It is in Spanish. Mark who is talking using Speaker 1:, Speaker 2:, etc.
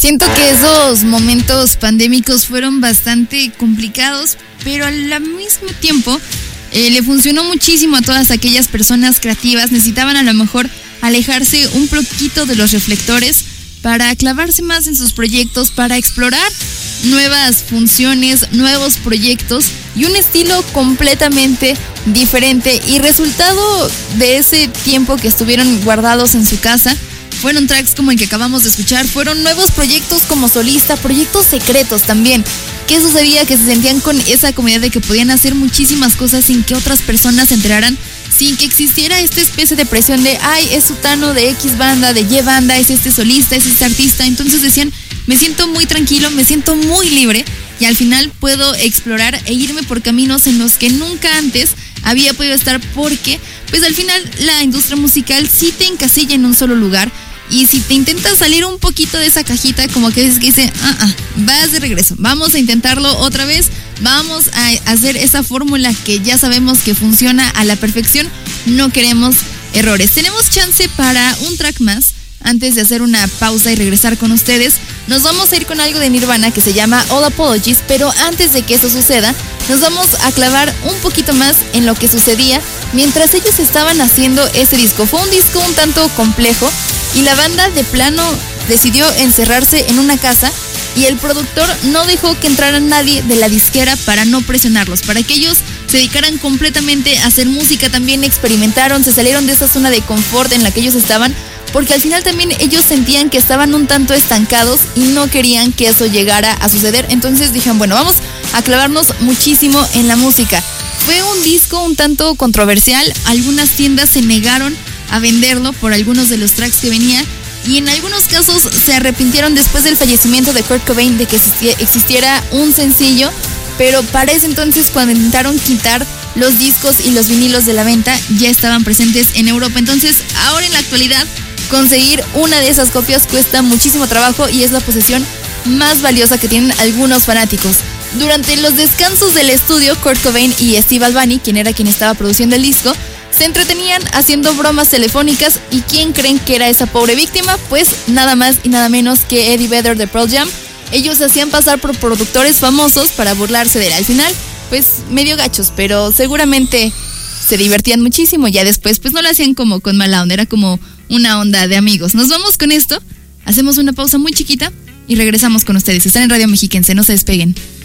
Speaker 1: Siento que esos momentos pandémicos fueron bastante complicados, pero al mismo tiempo le funcionó muchísimo a todas aquellas personas creativas. Necesitaban a lo mejor alejarse un poquito de los reflectores para clavarse más en sus proyectos, para explorar nuevas funciones, nuevos proyectos y un estilo completamente diferente. Y resultado de ese tiempo que estuvieron guardados en su casa fueron tracks como el que acabamos de escuchar, fueron nuevos proyectos como solista, proyectos secretos también. ¿Qué sucedía? Que se sentían con esa comunidad de que podían hacer muchísimas cosas sin que otras personas se enteraran, sin que existiera esta especie de presión de, ay, es sutano de X banda, de Y banda, es este solista, es este artista. Entonces decían, me siento muy tranquilo, me siento muy libre y al final puedo explorar e irme por caminos en los que nunca antes había podido estar, porque pues al final la industria musical sí te encasilla en un solo lugar. Y si te intentas salir un poquito de esa cajita, como que dice, vas de regreso, vamos a intentarlo otra vez, vamos a hacer esa fórmula que ya sabemos que funciona a la perfección, no queremos errores. Tenemos chance para un track más, antes de hacer una pausa y regresar con ustedes. Nos vamos a ir con algo de Nirvana que se llama All Apologies, pero antes de que eso suceda, nos vamos a clavar un poquito más en lo que sucedía mientras ellos estaban haciendo ese disco. Fue un disco un tanto complejo y la banda de plano decidió encerrarse en una casa y el productor no dejó que entrara nadie de la disquera para no presionarlos, para que ellos se dedicaran completamente a hacer música. También experimentaron, se salieron de esa zona de confort en la que ellos estaban, porque al final también ellos sentían que estaban un tanto estancados y no querían que eso llegara a suceder. Entonces dijeron, bueno, vamos a clavarnos muchísimo en la música. Fue un disco un tanto controversial, algunas tiendas se negaron a venderlo por algunos de los tracks que venía y en algunos casos se arrepintieron después del fallecimiento de Kurt Cobain de que existiera un sencillo, pero para ese entonces, cuando intentaron quitar los discos y los vinilos de la venta, ya estaban presentes en Europa. Entonces ahora en la actualidad conseguir una de esas copias cuesta muchísimo trabajo y es la posesión más valiosa que tienen algunos fanáticos. Durante los descansos del estudio, Kurt Cobain y Steve Albini, quien estaba produciendo el disco, se entretenían haciendo bromas telefónicas. ¿Y quién creen que era esa pobre víctima? Pues nada más y nada menos que Eddie Vedder de Pearl Jam. Ellos se hacían pasar por productores famosos para burlarse de él. Al final, pues medio gachos, pero seguramente se divertían muchísimo. Ya después, pues no lo hacían como con mala onda, era como una onda de amigos. Nos vamos con esto, hacemos una pausa muy chiquita y regresamos con ustedes. Están en Radio Mexiquense, no se despeguen.